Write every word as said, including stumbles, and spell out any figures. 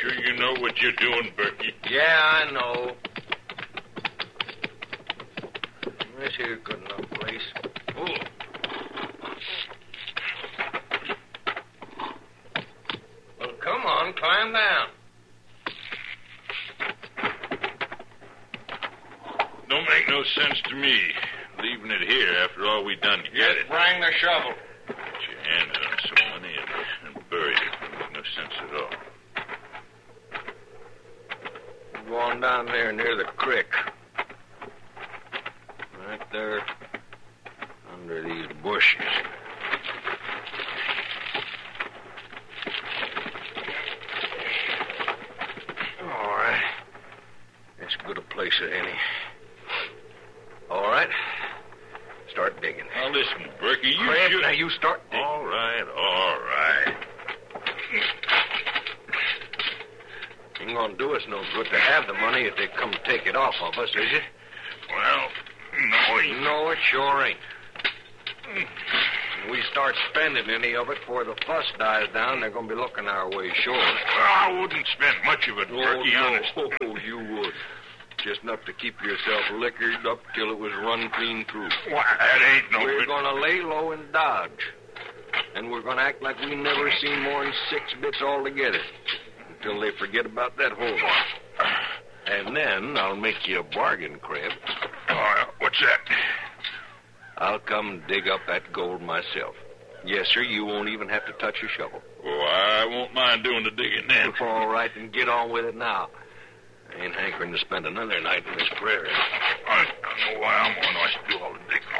sure you know what you're doing, Berkey? Yeah, I know. This here's good enough place. Oh. Well, come on, climb down. Don't make no sense to me, leaving it here after all we done to get Just it. bring the shovel. Put your hand on some money and, and bury it. Don't make no sense at all. Go on down there near the creek. Right there under these bushes. All right. That's as good a place as any. All right. Start digging. Now, listen, Berkey, you Crab, should... now you start digging. All right, all right. Ain't gonna do us no good to have the money if they come take it off of us, is it? Well, no, you... No, it sure ain't. When we start spending any of it before the fuss dies down, they're gonna be looking our way, sure. Well, I wouldn't spend much of it, Oh, Berkey, no. honest. Oh, you would. Just enough to keep yourself liquored up till it was run clean through. Why, that ain't no... We're bit- gonna lay low and dodge. And we're gonna act like we never seen more than six bits altogether. Until they forget about that hold on. And then I'll make you a bargain, Crab. Oh, what's that? I'll come dig up that gold myself. Yes, sir, you won't even have to touch a shovel. Oh, I won't mind doing the digging then. All right, then get on with it now. I ain't hankering to spend another night in this prairie. I don't know why I'm going to do all the digging.